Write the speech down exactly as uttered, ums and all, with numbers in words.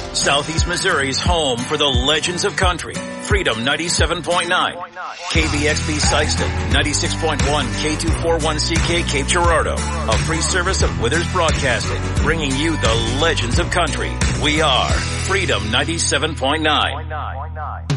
Southeast Missouri's home for the legends of country. Freedom ninety-seven point nine. K B X B Sikeston, ninety-six point one K two forty-one C K Cape Girardeau. A free service of Withers Broadcasting, bringing you the legends of country. We are Freedom ninety-seven point nine.